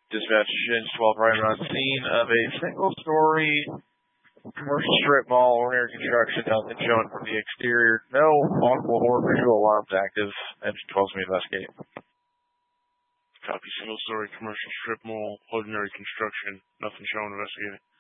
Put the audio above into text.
Dispatch engine 12 right on scene of a single-story commercial strip mall, ordinary construction, nothing showing from the exterior. No multiple or visual alarms active. Engine 12's me investigate. Copy. Single-story commercial strip mall, ordinary construction, nothing showing. Investigating.